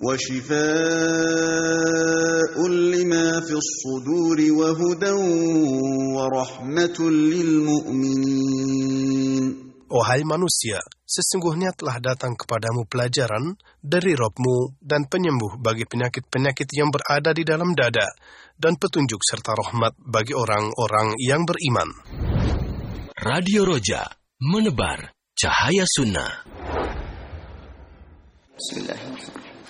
وشفاء لما في الصدور وهدى ورحمة للمؤمنين. Wahai manusia, sesungguhnya telah datang kepadamu pelajaran dari Rabb-Mu dan penyembuh bagi penyakit-penyakit yang berada di dalam dada, dan petunjuk serta rahmat bagi orang-orang yang beriman. Radio Roja, menebar cahaya sunnah. Bismillahirrahmanirrahim.